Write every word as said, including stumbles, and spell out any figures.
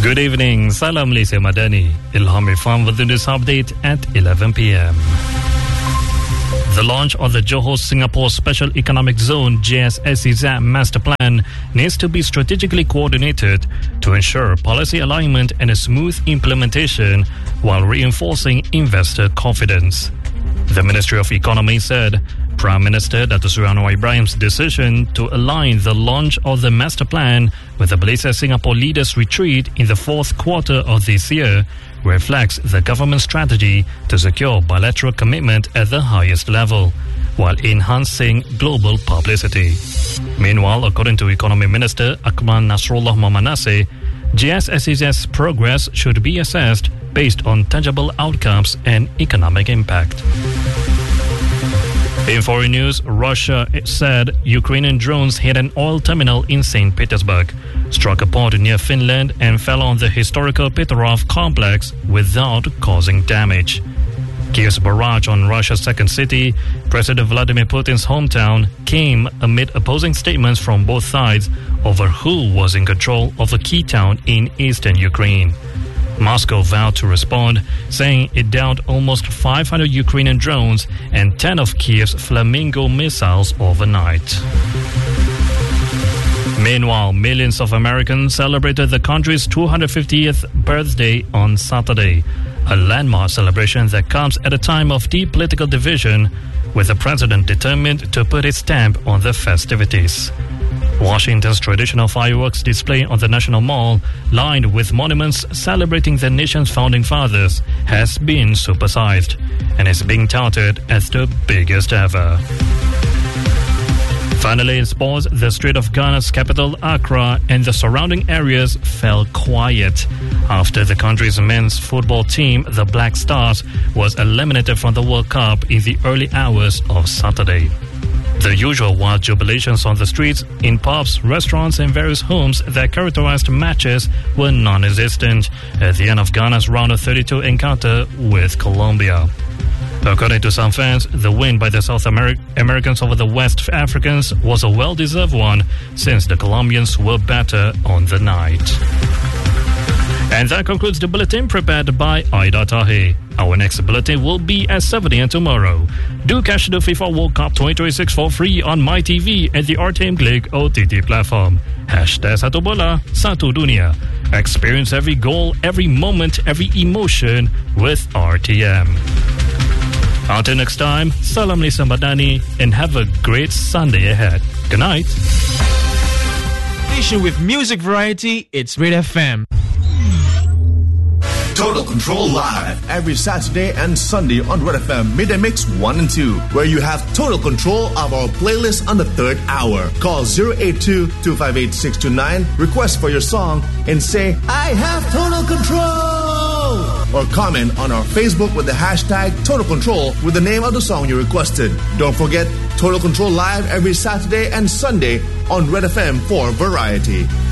Good evening, Salam Malaysia Madani. Ilham Irfan with the news update at eleven p m. The launch of the Johor Singapore Special Economic Zone J S S E Z Master Plan needs to be strategically coordinated to ensure policy alignment and a smooth implementation while reinforcing investor confidence. The Ministry of Economy said Prime Minister Datuk Seri Anwar Ibrahim's decision to align the launch of the master plan with the Malaysia Singapore leaders' retreat in the fourth quarter of this year reflects the government's strategy to secure bilateral commitment at the highest level, while enhancing global publicity. Meanwhile, according to Economy Minister Akmal Nasrullah Mohamed Nasir, J S S E Z's progress should be assessed based on tangible outcomes and economic impact. In foreign news, Russia said Ukrainian drones hit an oil terminal in Saint Petersburg, struck a port near Finland and fell on the historical Petrov complex without causing damage. Kiev's barrage on Russia's second city, President Vladimir Putin's hometown, came amid opposing statements from both sides over who was in control of a key town in eastern Ukraine. Moscow vowed to respond, saying it downed almost five hundred Ukrainian drones and ten of Kiev's Flamingo missiles overnight. Meanwhile, millions of Americans celebrated the country's two hundred fiftieth birthday on Saturday, a landmark celebration that comes at a time of deep political division, with the president determined to put his stamp on the festivities. Washington's traditional fireworks display on the National Mall, lined with monuments celebrating the nation's founding fathers, has been supersized and is being touted as the biggest ever. Finally, in sports, the Strait of Ghana's capital, Accra, and the surrounding areas fell quiet after the country's men's football team, the Black Stars, was eliminated from the World Cup in the early hours of Saturday. The usual wild jubilations on the streets, in pubs, restaurants and various homes that characterized matches were non-existent at the end of Ghana's round of thirty-two encounter with Colombia. According to some fans, the win by the South Ameri- Americans over the West Africans was a well-deserved one, since the Colombians were better on the night. And that concludes the bulletin prepared by Aida Tahe. Our next bulletin will be at seven a m tomorrow. Do catch the FIFA World Cup twenty twenty-six for free on MyTV and the R T M Click O T T platform. Hashtag Satu Bola, Satu Dunia. Experience every goal, every moment, every emotion with R T M. Until next time, Salam Malaysia Madani and have a great Sunday ahead. Good night. Station with music variety, it's Red F M. Total Control Live every Saturday and Sunday on Red F M Midday Mix one and two, where you have total control of our playlist on the third hour. Call zero eight two, two five eight, six two nine, request for your song, and say, I have total control! Or comment on our Facebook with the hashtag Total Control with the name of the song you requested. Don't forget, Total Control Live every Saturday and Sunday on Red F M for variety.